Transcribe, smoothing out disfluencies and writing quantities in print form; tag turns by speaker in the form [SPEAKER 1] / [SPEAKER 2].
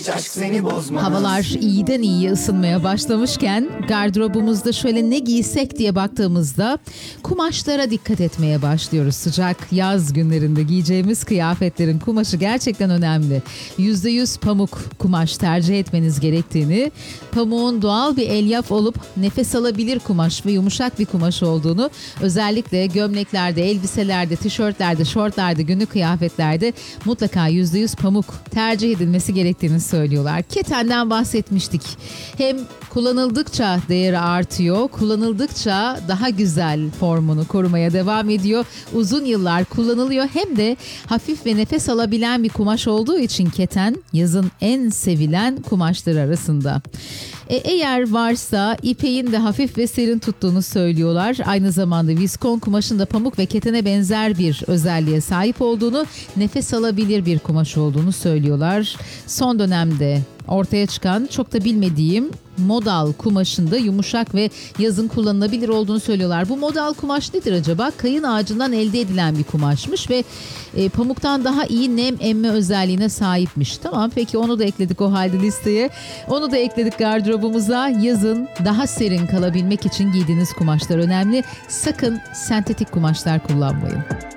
[SPEAKER 1] hiç aşk seni bozmaz.
[SPEAKER 2] Havalar iyiden iyiye ısınmaya başlamışken gardırobumuzda şöyle ne giysek diye baktığımızda kumaşlara dikkat etmeye başlıyoruz. Sıcak yaz günlerinde giyeceğimiz kıyafetlerin kumaşı gerçekten önemli. %100 pamuk kumaş tercih etmeniz gerektiğini, pamuğun doğal bir elyaf olup nefes alabilir kumaş ve yumuşak bir kumaş olduğunu, özellikle gömleklerde, elbiselerde, tişörtlerde, şortlarda, günlük kıyafetlerde mutlaka %100 pamuk tercih edilmesi gerektiğini söylüyorlar. Ketenden bahsetmiştik. Hem kullanıldıkça değeri artıyor, kullanıldıkça daha güzel formunu korumaya devam ediyor. Uzun yıllar kullanılıyor, hem de hafif ve nefes alabilen bir kumaş olduğu için keten yazın en sevilen kumaşlar arasında. Eğer varsa ipeğin de hafif ve serin tuttuğunu söylüyorlar. Aynı zamanda viskon kumaşın da pamuk ve ketene benzer bir özelliğe sahip olduğunu, nefes alabilir bir kumaş olduğunu söylüyorlar. Son dönemde ortaya çıkan çok da bilmediğim modal kumaşında yumuşak ve yazın kullanılabilir olduğunu söylüyorlar. Bu modal kumaş nedir acaba? Kayın ağacından elde edilen bir kumaşmış ve pamuktan daha iyi nem emme özelliğine sahipmiş. Tamam, peki onu da ekledik o halde listeye. Onu da ekledik gardırobumuza. Yazın daha serin kalabilmek için giydiğiniz kumaşlar önemli. Sakın sentetik kumaşlar kullanmayın.